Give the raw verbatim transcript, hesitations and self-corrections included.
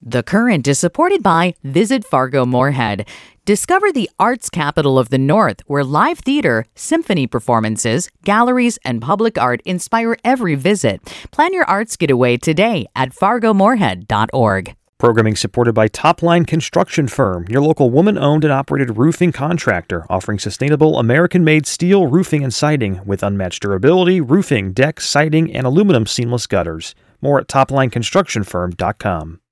The Current is supported by Visit Fargo Moorhead. Discover the arts capital of the North, where live theater, symphony performances, galleries, and public art inspire every visit. Plan your arts getaway today at fargo moorhead dot org. Programming supported by Topline Construction Firm, your local woman-owned and operated roofing contractor, offering sustainable American-made steel roofing and siding with unmatched durability, roofing, deck, siding, and aluminum seamless gutters. More at top line construction firm dot com.